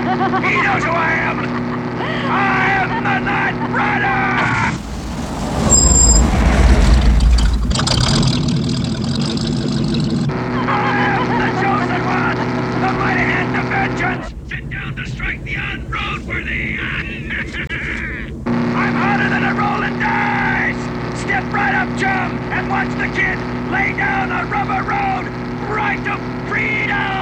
He knows who I am! I am the Night Rider! The chosen one! The mighty hand of vengeance! Sit down to strike the unroadworthy! I'm hotter than a rolling dice! Step right up, chum, and watch the kid lay down a rubber road right to freedom!